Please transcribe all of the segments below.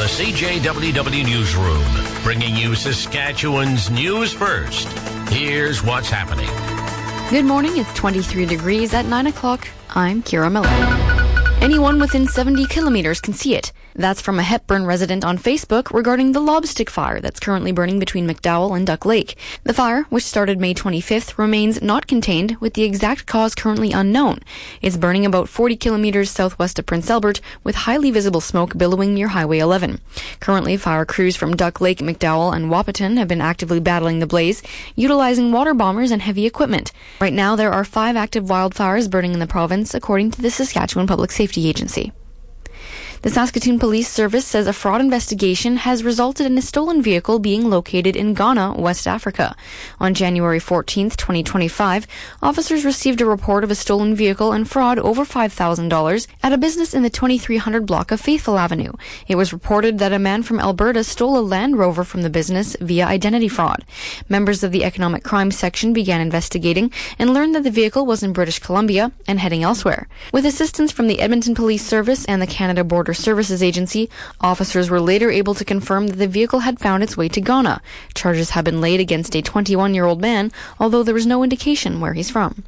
the CJWW Newsroom, bringing you Saskatchewan's news first. Here's what's happening. Good morning. It's 23 degrees at 9 o'clock. I'm Kira Miller. Anyone within 70 kilometers can see it. That's from a Hepburn resident on Facebook regarding the lobstick fire that's currently burning between McDowell and Duck Lake. The fire, which started May 25th, remains not contained, with the exact cause currently unknown. It's burning about 40 kilometers southwest of Prince Albert, with highly visible smoke billowing near Highway 11. Currently, fire crews from Duck Lake, McDowell, and Wahpeton have been actively battling the blaze, utilizing water bombers and heavy equipment. Right now, there are 5 active wildfires burning in the province, according to the Saskatchewan Public Safety Agency. The Saskatoon Police Service says a fraud investigation has resulted in a stolen vehicle being located in Ghana, West Africa. On January 14, 2025, officers received a report of a stolen vehicle and fraud over $5,000 at a business in the 2300 block of Faithful Avenue. It was reported that a man from Alberta stole a Land Rover from the business via identity fraud. Members of the Economic Crime Section began investigating and learned that the vehicle was in British Columbia and heading elsewhere. With assistance from the Edmonton Police Service and the Canada Border Services Agency, officers were later able to confirm that the vehicle had found its way to Ghana. Charges have been laid against a 21-year-old man, although there was no indication where he's from.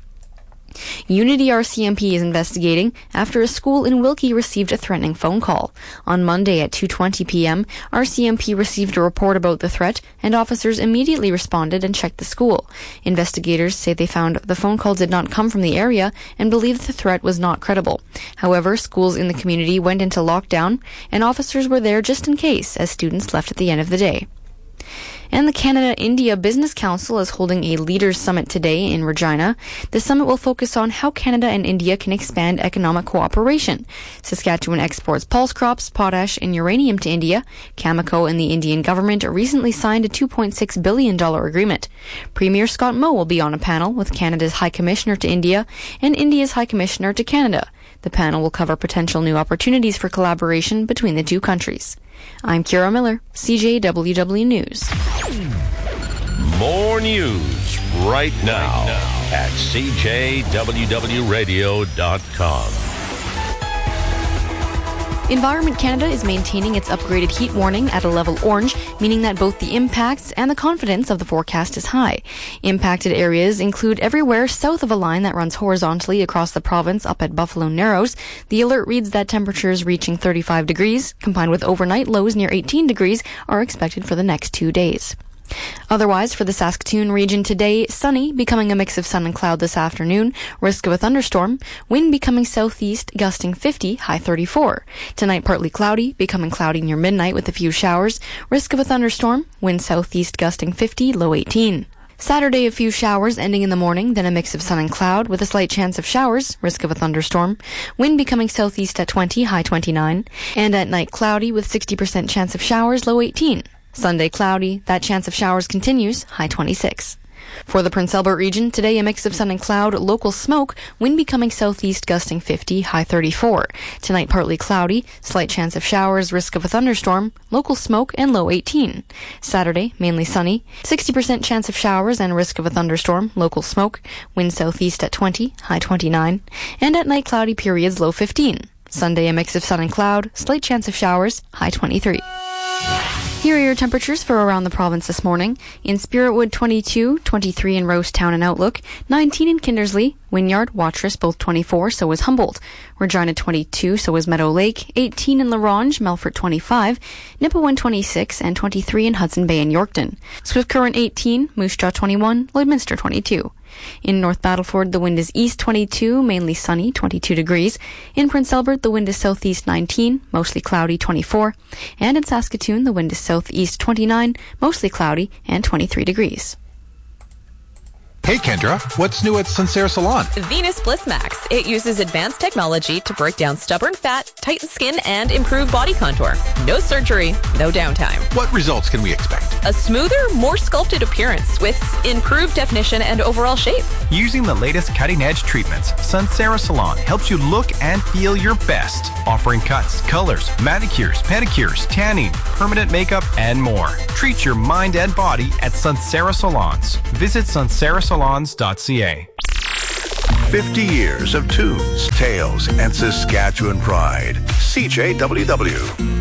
Unity RCMP is investigating after a school in Wilkie received a threatening phone call. On Monday at 2:20 p.m., RCMP received a report about the threat, and officers immediately responded and checked the school. Investigators say they found the phone call did not come from the area and believe the threat was not credible. However, schools in the community went into lockdown, and officers were there just in case as students left at the end of the day. And the Canada-India Business Council is holding a Leaders Summit today in Regina. The summit will focus on how Canada and India can expand economic cooperation. Saskatchewan exports pulse crops, potash, and uranium to India. Cameco and the Indian government recently signed a $2.6 billion agreement. Premier Scott Moe will be on a panel with Canada's High Commissioner to India and India's High Commissioner to Canada. The panel will cover potential new opportunities for collaboration between the two countries. I'm Kira Miller, CJWW News. More news right now at CJWWRadio.com. Environment Canada is maintaining its upgraded heat warning at a level orange, meaning that both the impacts and the confidence of the forecast is high. Impacted areas include everywhere south of a line that runs horizontally across the province up at Buffalo Narrows. The alert reads that temperatures reaching 35 degrees, combined with overnight lows near 18 degrees, are expected for the next 2 days. Otherwise, for the Saskatoon region today, sunny, becoming a mix of sun and cloud this afternoon, risk of a thunderstorm, wind becoming southeast, gusting 50, high 34. Tonight, partly cloudy, becoming cloudy near midnight with a few showers, risk of a thunderstorm, wind southeast gusting 50, low 18. Saturday, a few showers ending in the morning, then a mix of sun and cloud with a slight chance of showers, risk of a thunderstorm, wind becoming southeast at 20, high 29, and at night cloudy with 60% chance of showers, low 18. Sunday cloudy, that chance of showers continues, high 26. For the Prince Albert region, today a mix of sun and cloud, local smoke, wind becoming southeast gusting 50, high 34. Tonight partly cloudy, slight chance of showers, risk of a thunderstorm, local smoke and low 18. Saturday, mainly sunny, 60% chance of showers and risk of a thunderstorm, local smoke, wind southeast at 20, high 29. And at night cloudy periods, low 15. Sunday a mix of sun and cloud, slight chance of showers, high 23. Here are your temperatures for around the province this morning. In Spiritwood, 22, 23 in Rosetown and Outlook, 19 in Kindersley, Wynyard, Watrous, both 24, so is Humboldt. Regina, 22, so is Meadow Lake, 18 in La Ronge, Melfort, 25, Nipawin, 26, and 23 in Hudson Bay and Yorkton. Swift Current, 18, Moose Jaw, 21, Lloydminster, 22. In North Battleford, the wind is east 22, mainly sunny, 22 degrees. In Prince Albert, the wind is southeast 19, mostly cloudy, 24. And in Saskatoon, the wind is southeast 29, mostly cloudy, and 23 degrees. Hey Kendra, what's new at Sunsera Salon? Venus Bliss Max. It uses advanced technology to break down stubborn fat, tighten skin, and improve body contour. No surgery, no downtime. What results can we expect? A smoother, more sculpted appearance with improved definition and overall shape. Using the latest cutting-edge treatments, Sunsera Salon helps you look and feel your best, offering cuts, colors, manicures, pedicures, tanning, permanent makeup, and more. Treat your mind and body at Sunsera Salons. Visit sunserasalons.ca. 50 years of tunes, tales, and Saskatchewan pride. CJWW.